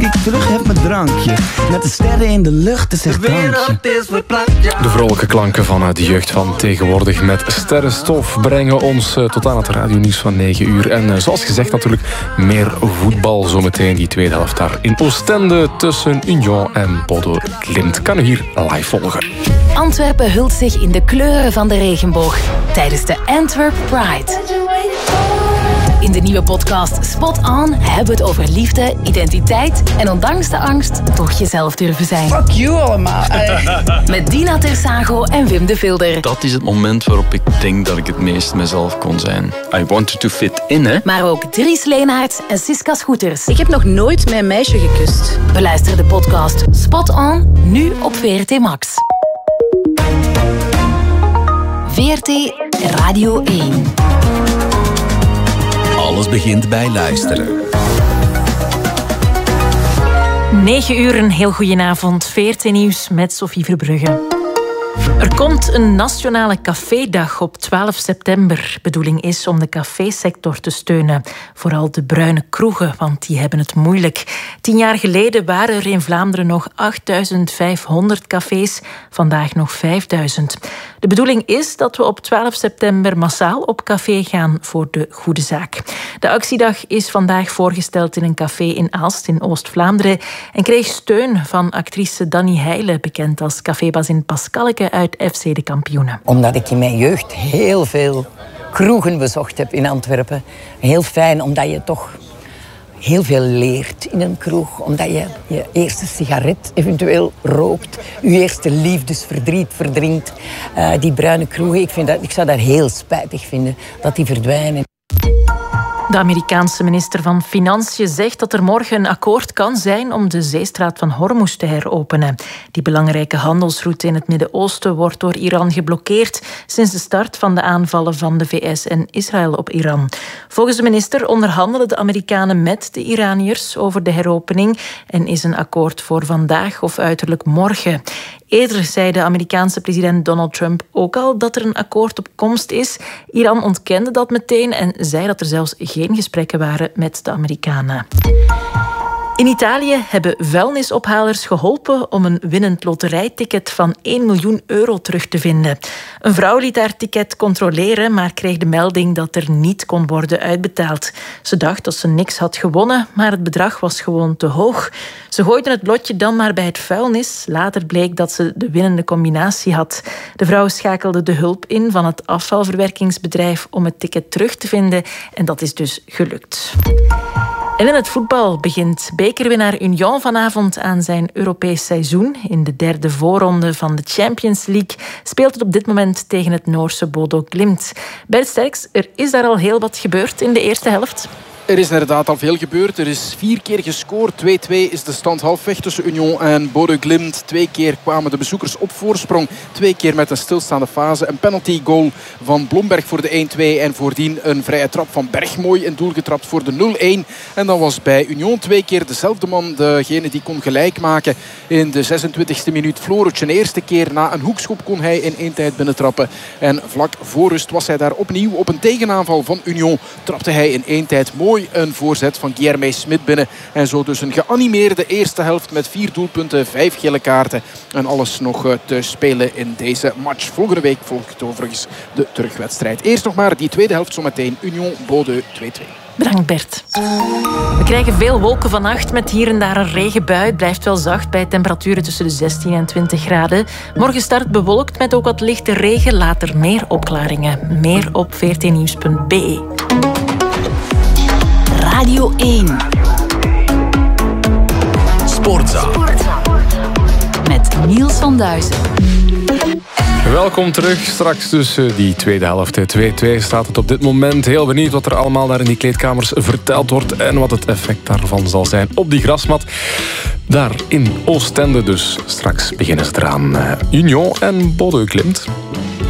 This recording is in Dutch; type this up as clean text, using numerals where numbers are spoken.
ik terug heb mijn drankje. Met de sterren in de lucht, het is echt drankje. De vrolijke klanken van de jeugd van tegenwoordig met Sterrenstof brengen ons tot aan het radionieuws van 9 uur. En zoals gezegd natuurlijk meer voetbal zometeen, die tweede helft daar in Oostende tussen Union en Bodo Glimt. Kan u hier live volgen. Antwerpen hult zich in de kleuren van de regenboog tijdens de Antwerp Pride. In de nieuwe podcast Spot On hebben we het over liefde, identiteit en ondanks de angst toch jezelf durven zijn. Fuck you allemaal. Met Dina Tersago en Wim de Vilder. Dat is het moment waarop ik denk dat ik het meest mezelf kon zijn. I wanted to fit in, hè. Maar ook Dries Leenaerts en Siska Schoeters. Ik heb nog nooit mijn meisje gekust. Beluister de podcast Spot On, nu op VRT Max. VRT Radio 1. Alles begint bij luisteren. 9 uur, een heel goedenavond. VRT Nieuws met Sophie Verbrugge. Er komt een nationale cafédag op 12 september. Bedoeling is om de cafésector te steunen. Vooral de bruine kroegen, want die hebben het moeilijk. 10 jaar geleden waren er in Vlaanderen nog 8500 cafés. Vandaag nog 5000. De bedoeling is dat we op 12 september massaal op café gaan voor de goede zaak. De actiedag is vandaag voorgesteld in een café in Aalst in Oost-Vlaanderen en kreeg steun van actrice Danny Heijlen, bekend als cafébas in Pascalke uit FC De Kampioenen. Omdat ik in mijn jeugd heel veel kroegen bezocht heb in Antwerpen. Heel fijn, omdat je toch heel veel leert in een kroeg. Omdat je je eerste sigaret eventueel rookt. Je eerste liefdesverdriet verdrinkt. Die bruine kroegen, ik zou dat heel spijtig vinden dat die verdwijnen. De Amerikaanse minister van Financiën zegt dat er morgen een akkoord kan zijn om de zeestraat van Hormuz te heropenen. Die belangrijke handelsroute in het Midden-Oosten wordt door Iran geblokkeerd sinds de start van de aanvallen van de VS en Israël op Iran. Volgens de minister onderhandelen de Amerikanen met de Iraniërs over de heropening en is een akkoord voor vandaag of uiterlijk morgen. Eerder zei de Amerikaanse president Donald Trump ook al dat er een akkoord op komst is. Iran ontkende dat meteen en zei dat er zelfs geen gesprekken waren met de Amerikanen. In Italië hebben vuilnisophalers geholpen om een winnend loterijticket van 1 miljoen euro terug te vinden. Een vrouw liet haar ticket controleren, maar kreeg de melding dat er niet kon worden uitbetaald. Ze dacht dat ze niks had gewonnen, maar het bedrag was gewoon te hoog. Ze gooide het lotje dan maar bij het vuilnis. Later bleek dat ze de winnende combinatie had. De vrouw schakelde de hulp in van het afvalverwerkingsbedrijf om het ticket terug te vinden en dat is dus gelukt. En in het voetbal begint bekerwinnaar Union vanavond aan zijn Europees seizoen. In de derde voorronde van de Champions League speelt het op dit moment tegen het Noorse Bodo Glimt. Bert Sterks, er is daar al heel wat gebeurd in de eerste helft. Er is inderdaad al veel gebeurd. Er is 4 keer gescoord. 2-2 is de stand halfweg tussen Union en Bodo Glimt. 2 keer kwamen de bezoekers op voorsprong. 2 keer met een stilstaande fase. Een penalty goal van Blomberg voor de 1-2. En voordien een vrije trap van Bergmooi in doel getrapt voor de 0-1. En dan was bij Union 2 keer dezelfde man degene die kon gelijk maken. In de 26e minuut Florentje. De eerste keer na een hoekschop kon hij in 1 tijd binnentrappen. En vlak voor rust was hij daar opnieuw op een tegenaanval van Union. Trapte hij in 1 tijd mooi een voorzet van Guilherme Smit binnen. En zo dus een geanimeerde eerste helft met 4 doelpunten, 5 gele kaarten. En alles nog te spelen in deze match. Volgende week volgt overigens de terugwedstrijd. Eerst nog maar die tweede helft zometeen. Union Bodo 2-2. Bedankt Bert. We krijgen veel wolken vannacht met hier en daar een regenbui. Het blijft wel zacht bij temperaturen tussen de 16 en 20 graden. Morgen start bewolkt met ook wat lichte regen. Later meer opklaringen. Meer op vrtnieuws.be. Radio 1. Sportza. Met Niels van Duizen. Welkom terug. Straks dus die tweede helft. 2-2 staat het op dit moment. Heel benieuwd wat er allemaal daar in die kleedkamers verteld wordt en wat het effect daarvan zal zijn op die grasmat. Daar in Oostende dus. Straks beginnen ze eraan. Union en Bodo Glimt.